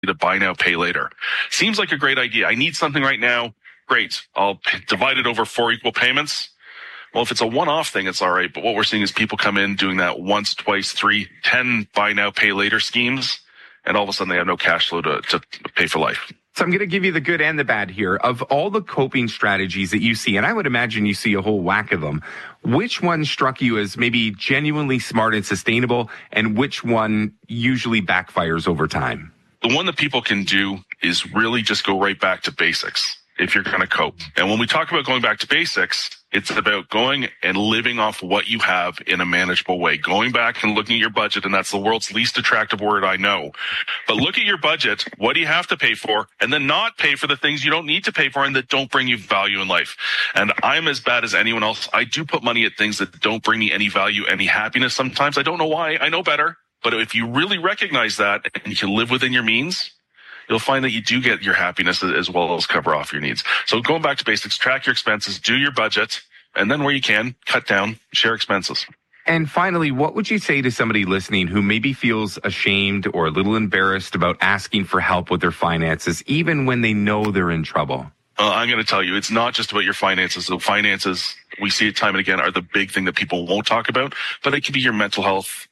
to buy now, pay later. Seems like a great idea. I need something right now. Great. I'll divide it over 4 equal payments. Well, if it's a one-off thing, it's all right. But what we're seeing is people come in doing that once, twice, 3, 10 buy now, pay later schemes. And all of a sudden they have no cash flow to pay for life. So I'm going to give you the good and the bad here. Of all the coping strategies that you see, and I would imagine you see a whole whack of them, which one struck you as maybe genuinely smart and sustainable, and which one usually backfires over time? The one that people can do is really just go right back to basics if you're going to cope. And when we talk about going back to basics, it's about going and living off what you have in a manageable way. Going back and looking at your budget, and that's the world's least attractive word, I know. But look at your budget. What do you have to pay for? And then not pay for the things you don't need to pay for and that don't bring you value in life. And I'm as bad as anyone else. I do put money at things that don't bring me any value, any happiness sometimes. I don't know why. I know better. But if you really recognize that and you can live within your means, you'll find that you do get your happiness as well as cover off your needs. So going back to basics, track your expenses, do your budget, and then where you can, cut down, share expenses. And finally, what would you say to somebody listening who maybe feels ashamed or a little embarrassed about asking for help with their finances, even when they know they're in trouble? I'm going to tell you, it's not just about your finances. So finances, we see it time and again, are the big thing that people won't talk about, but it could be your mental health.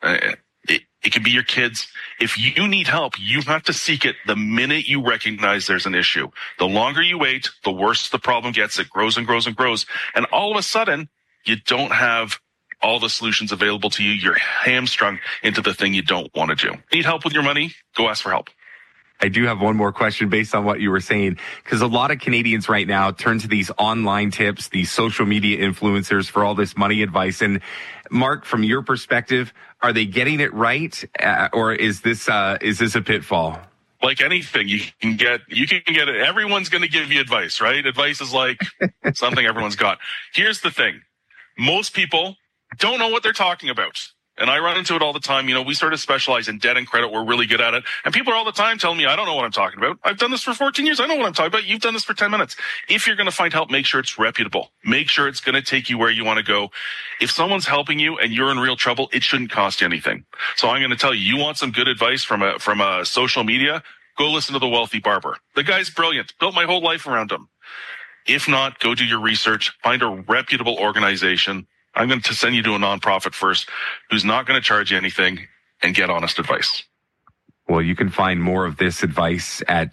It could be your kids. If you need help, you have to seek it the minute you recognize there's an issue. The longer you wait, the worse the problem gets. It grows and grows and grows. And all of a sudden, you don't have all the solutions available to you. You're hamstrung into the thing you don't want to do. Need help with your money? Go ask for help. I do have one more question based on what you were saying, because a lot of Canadians right now turn to these online tips, these social media influencers for all this money advice. And Mark, from your perspective, are they getting it right, or is this a pitfall? Like anything, you can get it. Everyone's going to give you advice, right? Advice is like something everyone's got. Here's the thing. Most people don't know what they're talking about. And I run into it all the time. You know, we sort of specialize in debt and credit. We're really good at it. And people are all the time telling me, I don't know what I'm talking about. I've done this for 14 years. I know what I'm talking about. You've done this for 10 minutes. If you're going to find help, make sure it's reputable. Make sure it's going to take you where you want to go. If someone's helping you and you're in real trouble, it shouldn't cost you anything. So I'm going to tell you, you want some good advice from a social media? Go listen to The Wealthy Barber. The guy's brilliant. Built my whole life around him. If not, go do your research. Find a reputable organization. I'm going to send you to a nonprofit first who's not going to charge you anything, and get honest advice. Well, you can find more of this advice at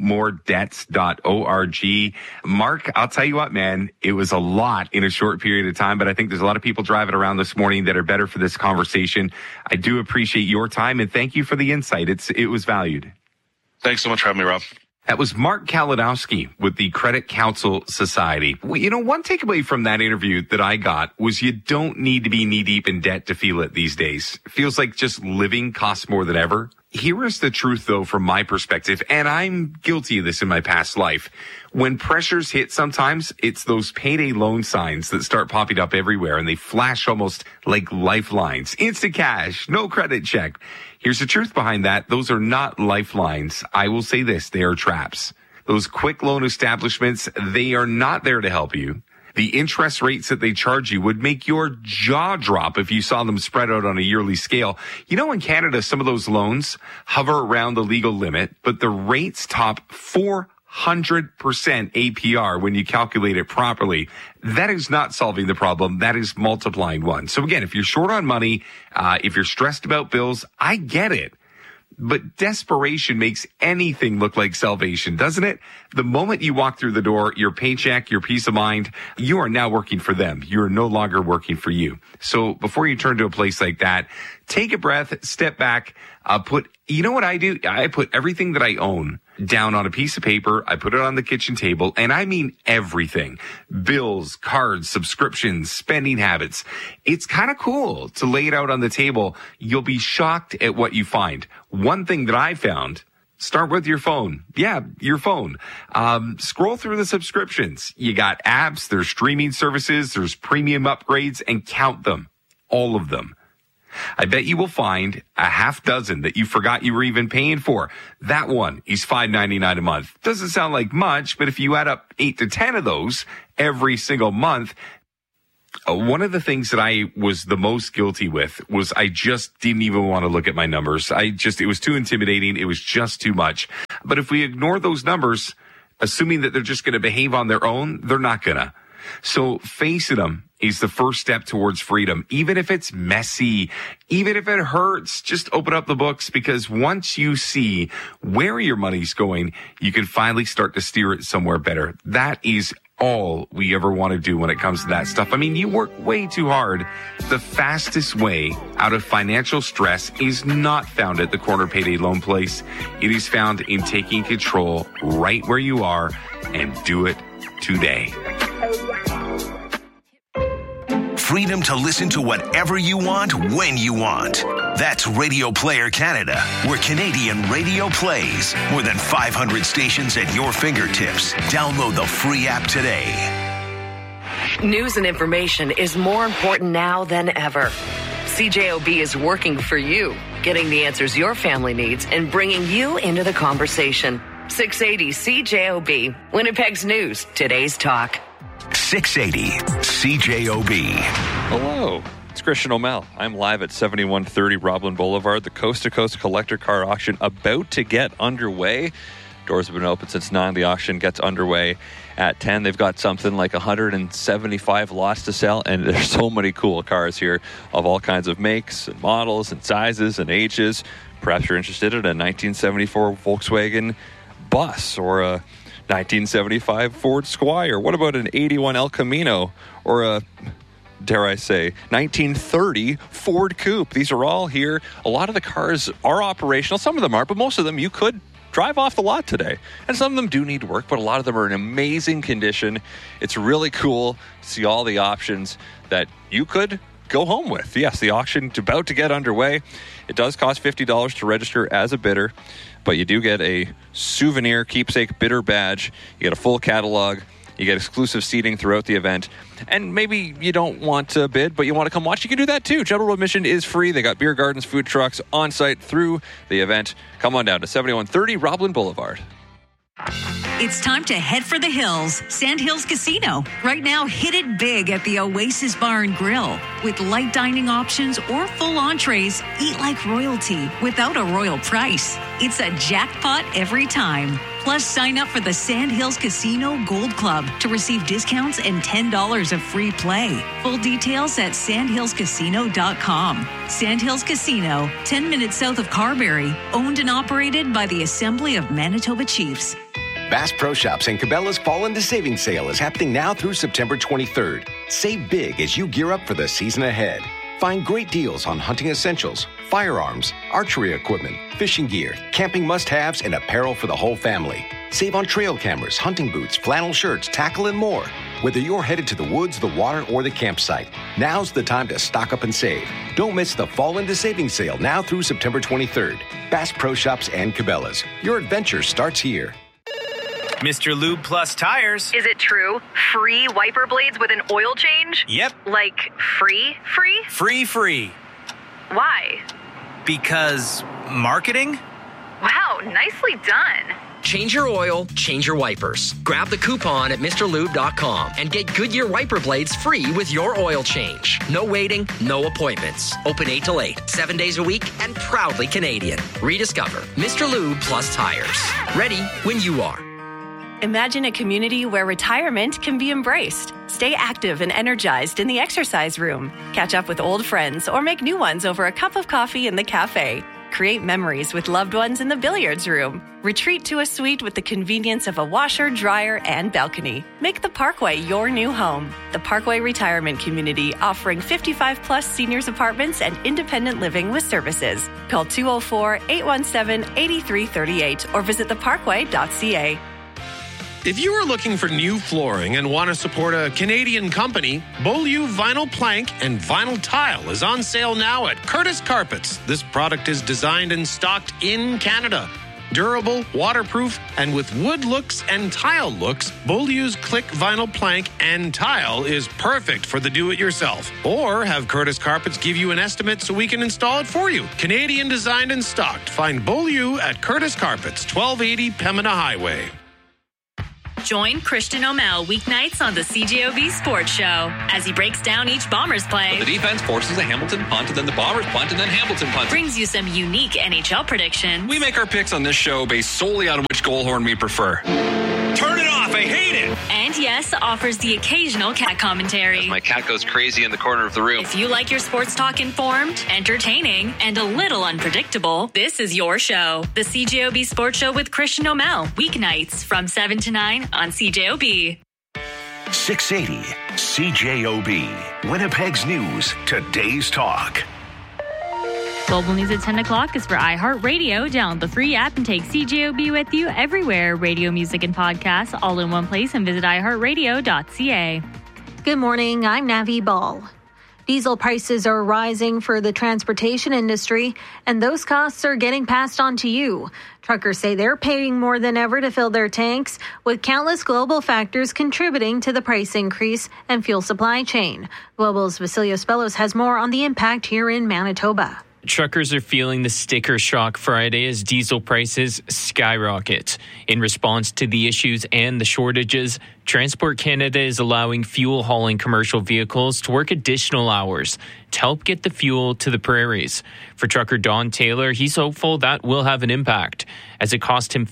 nomoredebts.org. Mark, I'll tell you what, man, it was a lot in a short period of time, but I think there's a lot of people driving around this morning that are better for this conversation. I do appreciate your time, and thank you for the insight. It was valued. Thanks so much for having me, Rob. That was Mark Kalinowski with the Credit Counsel Society. Well, you know, one takeaway from that interview that I got was you don't need to be knee-deep in debt to feel it these days. It feels like just living costs more than ever. Here is the truth, though, from my perspective, and I'm guilty of this in my past life. When pressures hit sometimes, it's those payday loan signs that start popping up everywhere, and they flash almost like lifelines. Instant cash, no credit check. Here's the truth behind that. Those are not lifelines. I will say this, they are traps. Those quick loan establishments, they are not there to help you. The interest rates that they charge you would make your jaw drop if you saw them spread out on a yearly scale. You know, in Canada, some of those loans hover around the legal limit, but the rates top 400% APR when you calculate it properly. That is not solving the problem. That is multiplying one. So again, if you're short on money, if you're stressed about bills, I get it. But desperation makes anything look like salvation, doesn't it? The moment you walk through the door, your paycheck, your peace of mind, you are now working for them. You are no longer working for you. So before you turn to a place like that, take a breath, step back, you know what I do? I put everything that I own down on a piece of paper. I put it on the kitchen table, and I mean everything. Bills, cards, subscriptions, spending habits. It's kind of cool to lay it out on the table. You'll be shocked at what you find. One thing that I found, start with your phone. Yeah, your phone. Scroll through the subscriptions. You got apps, there's streaming services, there's premium upgrades, and count them. All of them. I bet you will find a half dozen that you forgot you were even paying for. That one is $5.99 a month. Doesn't sound like much, but if you add up 8 to 10 of those every single month, One of the things that I was the most guilty with was I just didn't even want to look at my numbers. It was too intimidating. It was just too much. But if we ignore those numbers, assuming that they're just going to behave on their own, they're not going to. So facing them is the first step towards freedom. Even if it's messy, even if it hurts, just open up the books, because once you see where your money's going, you can finally start to steer it somewhere better. That is all we ever want to do when it comes to that stuff. I mean, you work way too hard. The fastest way out of financial stress is not found at the corner payday loan place. It is found in taking control right where you are, and do it today. Freedom to listen to whatever you want, when you want. That's Radio Player Canada, where Canadian radio plays. More than 500 stations at your fingertips. Download the free app today. News and information is more important now than ever. CJOB is working for you, getting the answers your family needs and bringing you into the conversation. 680 CJOB, Winnipeg's news, today's talk. 680 CJOB. Hello, it's Christian O'Mell. I'm live at 7130 Roblin Boulevard, the coast-to-coast collector car auction about to get underway. Doors have been open since 9. The auction gets underway at 10. They've got something like 175 lots to sell, and there's so many cool cars here of all kinds of makes and models and sizes and ages. Perhaps you're interested in a 1974 Volkswagen bus or a 1975 Ford Squire. What about an 81 El Camino or a, dare I say, 1930 Ford Coupe? These are all here. A lot of the cars are operational. Some of them aren't, but most of them you could drive off the lot today. And some of them do need work, but a lot of them are in amazing condition. It's really cool to see all the options that you could go home with. Yes, the auction is about to get underway. It does cost $50 to register as a bidder, but you do get a souvenir keepsake bidder badge. You get a full catalog. You get exclusive seating throughout the event. And maybe you don't want to bid, but you want to come watch, you can do that too. General admission is free. They got beer gardens, food trucks on site through the event. Come on down to 7130 Roblin Boulevard. It's time to head for the hills. Sandhills Casino. Right now, hit it big at the Oasis Bar and Grill. With light dining options or full entrees, eat like royalty without a royal price. It's a jackpot every time. Plus, sign up for the Sandhills Casino Gold Club to receive discounts and $10 of free play. Full details at sandhillscasino.com. Sandhills Casino, 10 minutes south of Carberry. Owned and operated by the Assembly of Manitoba Chiefs. Bass Pro Shops and Cabela's Fall into Savings Sale is happening now through September 23rd. Save big as you gear up for the season ahead. Find great deals on hunting essentials, firearms, archery equipment, fishing gear, camping must-haves, and apparel for the whole family. Save on trail cameras, hunting boots, flannel shirts, tackle, and more. Whether you're headed to the woods, the water, or the campsite, now's the time to stock up and save. Don't miss the Fall into Savings Sale now through September 23rd. Bass Pro Shops and Cabela's. Your adventure starts here. Mr. Lube Plus Tires. Is it true? Free wiper blades with an oil change? Yep. Like free? Free. Why? Because marketing? Wow, nicely done. Change your oil, change your wipers. Grab the coupon at MrLube.com and get Goodyear wiper blades free with your oil change. No waiting, no appointments. Open 8 till 8, 7 days a week, and proudly Canadian. Rediscover Mr. Lube Plus Tires. Ready when you are. Imagine a community where retirement can be embraced. Stay active and energized in the exercise room. Catch up with old friends or make new ones over a cup of coffee in the cafe. Create memories with loved ones in the billiards room. Retreat to a suite with the convenience of a washer, dryer, and balcony. Make the Parkway your new home. The Parkway Retirement Community, offering 55-plus seniors apartments and independent living with services. Call 204-817-8338 or visit theparkway.ca. If you are looking for new flooring and want to support a Canadian company, Beaulieu Vinyl Plank and Vinyl Tile is on sale now at Curtis Carpets. This product is designed and stocked in Canada. Durable, waterproof, and with wood looks and tile looks, Beaulieu's Click Vinyl Plank and Tile is perfect for the do-it-yourself. Or have Curtis Carpets give you an estimate so we can install it for you. Canadian designed and stocked. Find Beaulieu at Curtis Carpets, 1280 Pembina Highway. Join Christian O'Mell weeknights on the CJOB Sports Show as he breaks down each Bombers play. The defense forces a Hamilton punt, and then the Bombers punt, and then Hamilton punt. Brings you some unique NHL predictions. We make our picks on this show based solely on which goal horn we prefer. Turn it off, I hate it! And yes, offers the occasional cat commentary. As my cat goes crazy in the corner of the room. If you like your sports talk informed, entertaining, and a little unpredictable, this is your show. The CJOB Sports Show with Christian O'Mell. Weeknights from 7 to 9 on CJOB. 680 CJOB. Winnipeg's News. Today's Talk. Global News at 10 o'clock is for iHeartRadio. Download the free app and take CJOB with you everywhere. Radio, music, and podcasts all in one place, and visit iHeartRadio.ca. Good morning. I'm Navi Ball. Diesel prices are rising for the transportation industry, and those costs are getting passed on to you. Truckers say they're paying more than ever to fill their tanks, with countless global factors contributing to the price increase and fuel supply chain. Global's Vasilios Bellos has more on the impact here in Manitoba. Truckers are feeling the sticker shock Friday as diesel prices skyrocket. In response to the issues and the shortages, Transport Canada is allowing fuel hauling commercial vehicles to work additional hours to help get the fuel to the prairies. For trucker Don Taylor, he's hopeful that will have an impact, as it cost him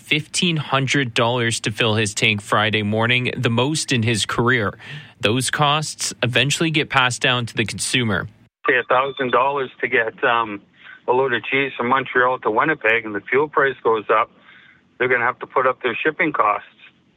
$1,500 to fill his tank Friday morning, the most in his career. Those costs eventually get passed down to the consumer. Say $1,000 to get a load of cheese from Montreal to Winnipeg, and the fuel price goes up, they're going to have to put up their shipping costs.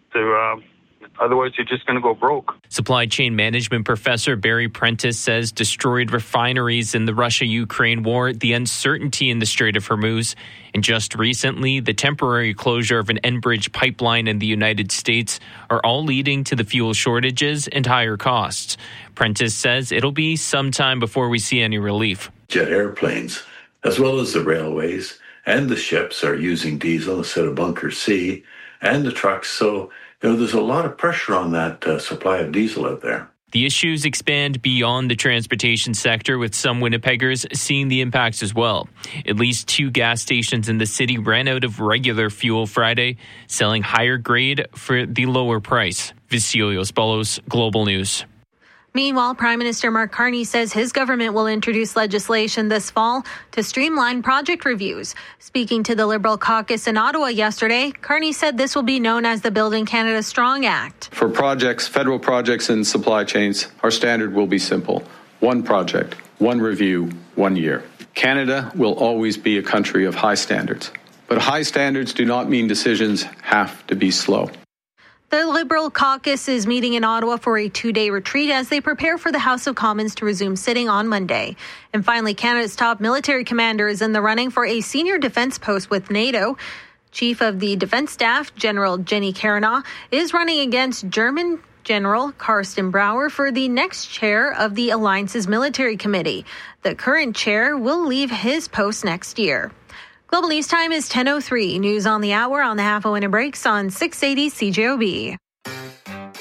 Otherwise, you're just going to go broke. Supply chain management professor Barry Prentice says destroyed refineries in the Russia-Ukraine war, the uncertainty in the Strait of Hormuz, and just recently, the temporary closure of an Enbridge pipeline in the United States are all leading to the fuel shortages and higher costs. Prentice says it'll be some time before we see any relief. Jet airplanes, as well as the railways and the ships, are using diesel instead of bunker C, and the trucks. So, there's a lot of pressure on that supply of diesel out there. The issues expand beyond the transportation sector, with some Winnipeggers seeing the impacts as well. At least 2 gas stations in the city ran out of regular fuel Friday, selling higher grade for the lower price. Vasilios Bellos, Global News. Meanwhile, Prime Minister Mark Carney says his government will introduce legislation this fall to streamline project reviews. Speaking to the Liberal caucus in Ottawa yesterday, Carney said this will be known as the Building Canada Strong Act. For projects, federal projects and supply chains, our standard will be simple. 1 project, 1 review, 1 year. Canada will always be a country of high standards. But high standards do not mean decisions have to be slow. The Liberal caucus is meeting in Ottawa for a 2-day retreat as they prepare for the House of Commons to resume sitting on Monday. And finally, Canada's top military commander is in the running for a senior defense post with NATO. Chief of the Defense Staff, General Jenny Caranow, is running against German General Carsten Brauer for the next chair of the Alliance's Military Committee. The current chair will leave his post next year. Global News Time is 10:03. News on the hour on the half-hour breaks on 680 CJOB.